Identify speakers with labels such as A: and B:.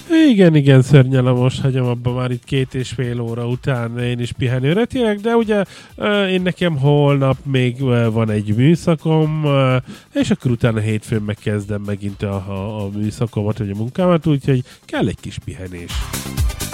A: Igen, szörnyelem, most hagyom abba már itt 2,5 óra után én is pihenőre térek, de ugye én nekem holnap még van egy műszakom, és akkor utána hétfőn megkezdem megint a műszakomat, vagy a munkámat, úgyhogy kell egy kis pihenés.